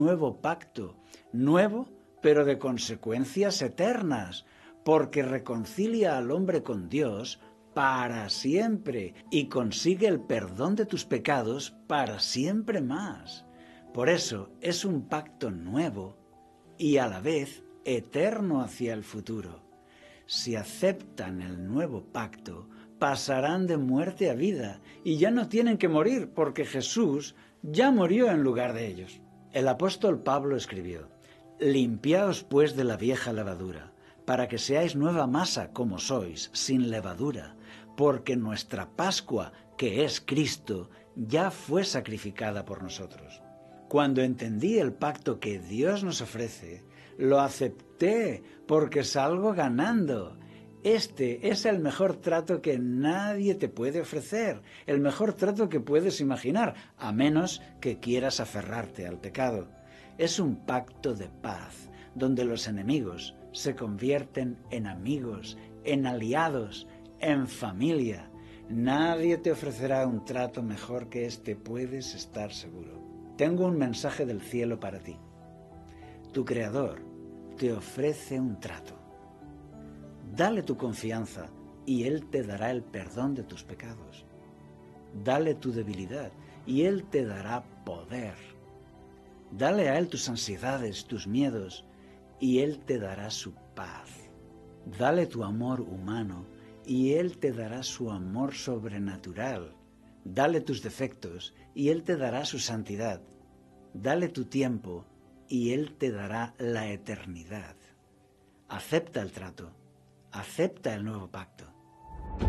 nuevo pacto, nuevo pero de consecuencias eternas, porque reconcilia al hombre con Dios para siempre y consigue el perdón de tus pecados para siempre más. Por eso es un pacto nuevo y a la vez eterno hacia el futuro. Si aceptan el nuevo pacto, pasarán de muerte a vida y ya no tienen que morir porque Jesús ya murió en lugar de ellos. El apóstol Pablo escribió: «Limpiaos pues de la vieja levadura, para que seáis nueva masa como sois, sin levadura, porque nuestra Pascua, que es Cristo, ya fue sacrificada por nosotros». Cuando entendí el pacto que Dios nos ofrece, lo acepté porque salgo ganando. Este es el mejor trato que nadie te puede ofrecer, el mejor trato que puedes imaginar, a menos que quieras aferrarte al pecado. Es un pacto de paz, donde los enemigos se convierten en amigos, en aliados, en familia. Nadie te ofrecerá un trato mejor que este, puedes estar seguro. Tengo un mensaje del cielo para ti. Tu Creador te ofrece un trato. Dale tu confianza y Él te dará el perdón de tus pecados. Dale tu debilidad y Él te dará poder. Dale a Él tus ansiedades, tus miedos, y Él te dará su paz. Dale tu amor humano y Él te dará su amor sobrenatural. Dale tus defectos y Él te dará su santidad. Dale tu tiempo y Él te dará la eternidad. Acepta el trato, acepta el nuevo pacto.